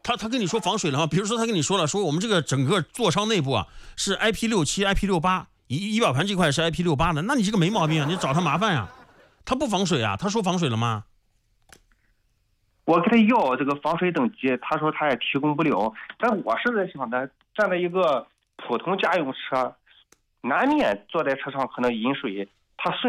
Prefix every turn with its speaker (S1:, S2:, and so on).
S1: 他跟你说防水了吗？比如说他跟你说了，说我们这个整个座舱内部啊是 IP67、IP68，仪表盘这块是 IP68的，那你这个没毛病啊，你找他麻烦呀。他不防水啊，他说防水了吗？
S2: 我给他要这个防水等级，他说他也提供不了。但我是在想的，站在一个普通家用车，难免坐在车上可能饮水，他顺